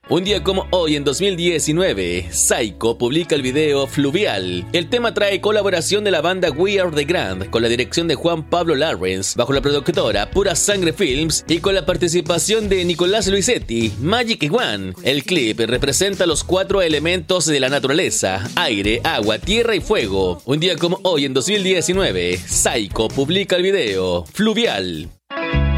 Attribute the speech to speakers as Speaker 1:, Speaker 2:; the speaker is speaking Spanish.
Speaker 1: Un día como hoy, en 2019, Saiko publica el video Fluvial. El tema trae colaboración de la banda We Are The Grand, con la dirección de Juan Pablo Lawrence, bajo la productora Pura Sangre Films y con la participación de Nicolás Luisetti, Magic One. El clip representa los 4 elementos de la naturaleza: aire, agua, tierra y fuego. Un día como hoy, en 2019, Saiko publica el video Fluvial.